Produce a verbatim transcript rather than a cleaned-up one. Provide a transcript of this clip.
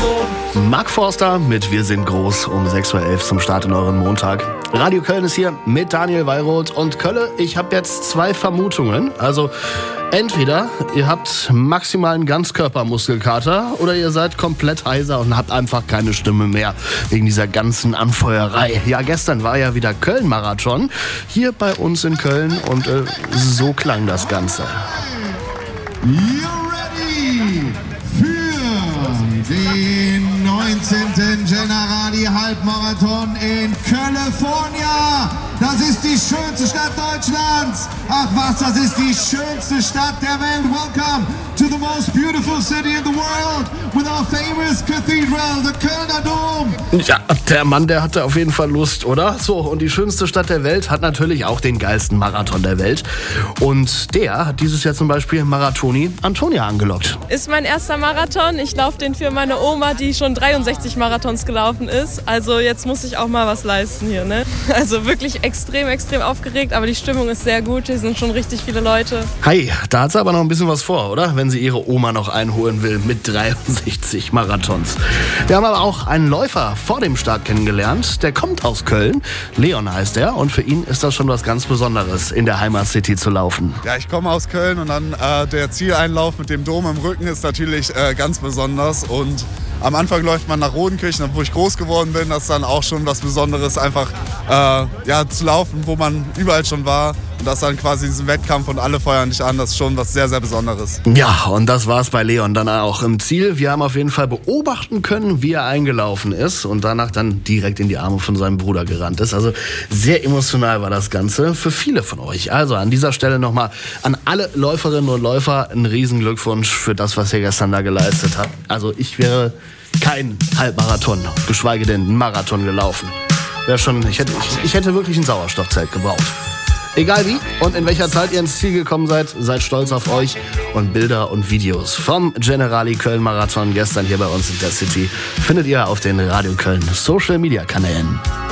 Mark Forster mit Wir sind groß um sechs Uhr elf zum Start in euren Montag. Radio Köln ist hier mit Daniel Wallroth und Kölle. Ich habe jetzt zwei Vermutungen. Also entweder ihr habt maximalen Ganzkörpermuskelkater oder ihr seid komplett heiser und habt einfach keine Stimme mehr wegen dieser ganzen Anfeuerei. Ja, gestern war ja wieder Köln-Marathon hier bei uns in Köln und äh, so klang das Ganze. You're ready für den neunzehnten Generali Halbmarathon in California. Das ist die schönste Stadt Deutschlands. Ach was, das ist die schönste Stadt der Welt. Welcome to the most beautiful city in the world with our famous cathedral, the Kölner Dom. Ja, der Mann, der hatte auf jeden Fall Lust, oder? So, und die schönste Stadt der Welt hat natürlich auch den geilsten Marathon der Welt. Und der hat dieses Jahr zum Beispiel Marathoni Antonia angelockt. Ist mein erster Marathon. Ich laufe den für meine Oma, die schon dreiundsechzig Marathons gelaufen ist. Also jetzt muss ich auch mal was leisten hier, ne? Also wirklich extrem, extrem aufgeregt, aber die Stimmung ist sehr gut. Hier sind schon richtig viele Leute. Hi, da hat sie aber noch ein bisschen was vor, oder? Wenn sie ihre Oma noch einholen will mit dreiundsechzig Marathons. Wir haben aber auch einen Läufer vor dem Start kennengelernt. Der kommt aus Köln. Leon heißt er. Und für ihn ist das schon was ganz Besonderes, in der Heimatcity zu laufen. Ja, ich komme aus Köln und dann äh, der Zieleinlauf mit dem Dom im Rücken ist natürlich äh, ganz besonders. Und am Anfang läuft man nach Rodenkirchen, wo ich groß geworden bin. Das ist dann auch schon was Besonderes, einfach äh, ja, zu laufen, wo man überall schon war. Und das dann quasi diesen Wettkampf und alle feuern dich an. Das ist schon was sehr, sehr Besonderes. Ja, und das war's bei Leon dann auch im Ziel. Wir haben auf jeden Fall beobachten können, wie er eingelaufen ist und danach dann direkt in die Arme von seinem Bruder gerannt ist. Also sehr emotional war das Ganze für viele von euch. Also an dieser Stelle nochmal an alle Läuferinnen und Läufer einen riesen Glückwunsch für das, was ihr gestern da geleistet habt. Also ich wäre kein Halbmarathon, geschweige denn einen Marathon gelaufen. Wäre schon, ich hätte, ich, ich hätte wirklich ein Sauerstoffzelt gebraucht. Egal wie und in welcher Zeit ihr ins Ziel gekommen seid, seid stolz auf euch und Bilder und Videos vom Generali Köln Marathon gestern hier bei uns in der City findet ihr auf den Radio Köln Social Media Kanälen.